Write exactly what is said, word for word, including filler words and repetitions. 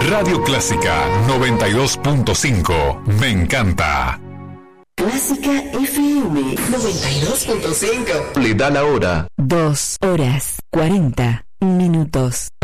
Radio Clásica noventa y dos punto cinco. Me encanta. Clásica F M noventa y dos punto cinco. Le da la hora. Dos horas cuarenta minutos.